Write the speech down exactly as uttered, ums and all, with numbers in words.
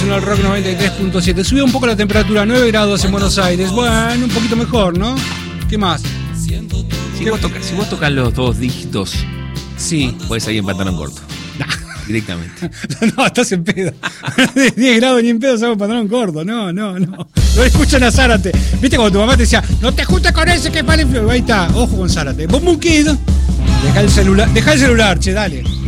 Nacional Rock noventa y tres punto siete. Subió un poco la temperatura, nueve grados en Buenos Aires. Bueno, un poquito mejor, ¿no? ¿Qué más? Si vos tocas, si vos tocas los dos dígitos, sí, podés salir en pantalón corto. Directamente. No, estás en pedo. diez grados ni en pedo, salgo en pantalón corto. No, no, no. No escuchan a Zárate. ¿Viste cuando tu mamá te decía, no te juntes con ese que es para el infierno? Ahí está, ojo con Zárate. Vos, Muquid, deja el celular, deja el celular, che, dale.